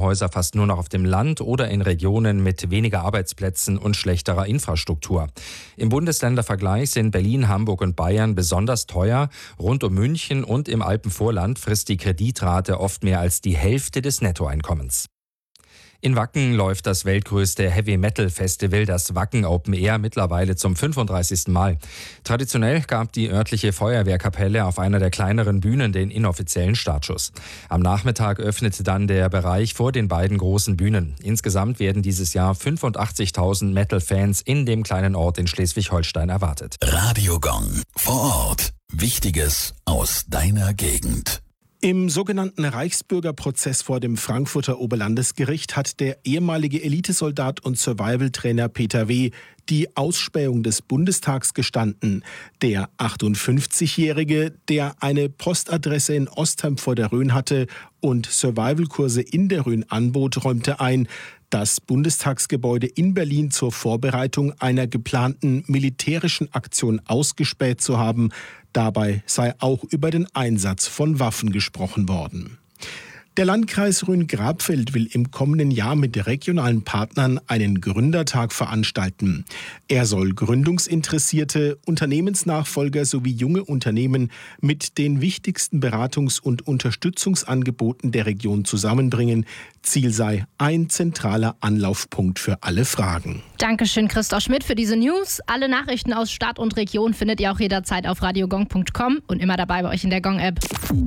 Krankenhäuser fast nur noch auf dem Land oder in Regionen mit weniger Arbeitsplätzen und schlechterer Infrastruktur. Im Bundesländervergleich sind Berlin, Hamburg und Bayern besonders teuer. Rund um München und im Alpenvorland frisst die Kreditrate oft mehr als die Hälfte des Nettoeinkommens. In Wacken läuft das weltgrößte Heavy-Metal-Festival, das Wacken Open Air, mittlerweile zum 35. Mal. Traditionell gab die örtliche Feuerwehrkapelle auf einer der kleineren Bühnen den inoffiziellen Startschuss. Am Nachmittag öffnete dann der Bereich vor den beiden großen Bühnen. Insgesamt werden dieses Jahr 85.000 Metal-Fans in dem kleinen Ort in Schleswig-Holstein erwartet. Radio Gong vor Ort. Wichtiges aus deiner Gegend. Im sogenannten Reichsbürgerprozess vor dem Frankfurter Oberlandesgericht hat der ehemalige Elitesoldat und Survival-Trainer Peter W. die Ausspähung des Bundestags gestanden. Der 58-Jährige, der eine Postadresse in Ostheim vor der Rhön hatte und Survival-Kurse in der Rhön anbot, räumte ein, das Bundestagsgebäude in Berlin zur Vorbereitung einer geplanten militärischen Aktion ausgespäht zu haben. Dabei sei auch über den Einsatz von Waffen gesprochen worden. Der Landkreis Rhön-Grabfeld will im kommenden Jahr mit regionalen Partnern einen Gründertag veranstalten. Er soll Gründungsinteressierte, Unternehmensnachfolger sowie junge Unternehmen mit den wichtigsten Beratungs- und Unterstützungsangeboten der Region zusammenbringen. Ziel sei ein zentraler Anlaufpunkt für alle Fragen. Dankeschön, Christoph Schmidt, für diese News. Alle Nachrichten aus Stadt und Region findet ihr auch jederzeit auf radiogong.com und immer dabei bei euch in der Gong-App.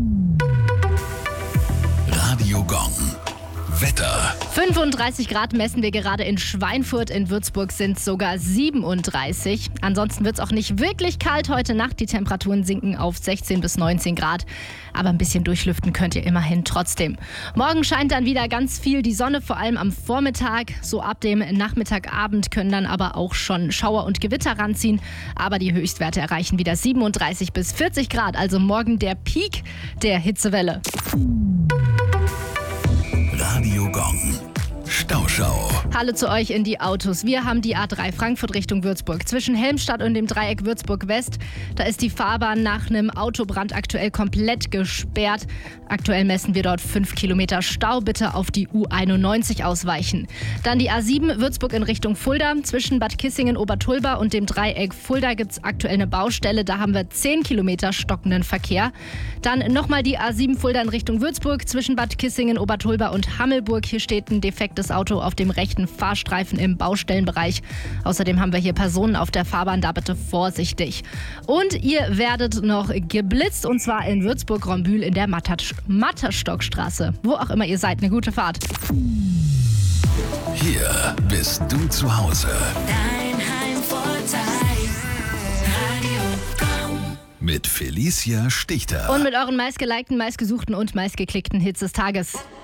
Radio Gong. Wetter. 35 Grad messen wir gerade in Schweinfurt. In Würzburg sind es sogar 37. Ansonsten wird es auch nicht wirklich kalt heute Nacht. Die Temperaturen sinken auf 16 bis 19 Grad. Aber ein bisschen durchlüften könnt ihr immerhin trotzdem. Morgen scheint dann wieder ganz viel die Sonne, vor allem am Vormittag. So ab dem Nachmittagabend können dann aber auch schon Schauer und Gewitter ranziehen. Aber die Höchstwerte erreichen wieder 37 bis 40 Grad. Also morgen der Peak der Hitzewelle. Radio Gong. Stauschau. Hallo zu euch in die Autos. Wir haben die A3 Frankfurt Richtung Würzburg. Zwischen Helmstadt und dem Dreieck Würzburg-West. Da ist die Fahrbahn nach einem Autobrand aktuell komplett gesperrt. Aktuell messen wir dort 5 Kilometer Stau. Bitte auf die U91 ausweichen. Dann die A7 Würzburg in Richtung Fulda. Zwischen Bad Kissingen-Obertulba und dem Dreieck Fulda gibt es aktuell eine Baustelle. Da haben wir 10 Kilometer stockenden Verkehr. Dann nochmal die A7 Fulda in Richtung Würzburg. Zwischen Bad Kissingen-Obertulba und Hammelburg. Hier steht ein defektes Auto auf dem rechten Fahrstreifen im Baustellenbereich. Außerdem haben wir hier Personen auf der Fahrbahn, da bitte vorsichtig. Und ihr werdet noch geblitzt, und zwar in Würzburg-Rombühl in der Matterstockstraße. Wo auch immer ihr seid, eine gute Fahrt. Hier bist du zu Hause. Dein Heimvorteil. Radio Gong. Mit Felicia Stichter. Und mit euren meistgelikten, meistgesuchten und meistgeklickten Hits des Tages.